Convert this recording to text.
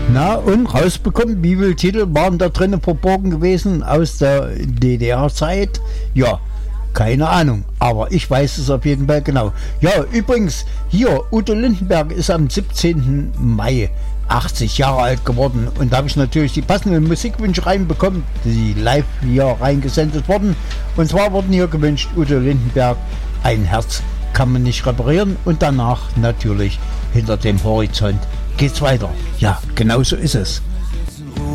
Na, und rausbekommen, wie viele Titel waren da drinnen verborgen gewesen aus der DDR-Zeit? Ja, keine Ahnung, aber ich weiß es auf jeden Fall genau. Ja, übrigens, hier, Udo Lindenberg ist am 17. Mai 80 Jahre alt geworden und da habe ich natürlich die passenden Musikwünsche reinbekommen, die live hier reingesendet wurden. Und zwar wurden hier gewünscht, Udo Lindenberg, ein Herz kann man nicht reparieren, und danach natürlich hinter dem Horizont geht's weiter. Ja, genau so ist es.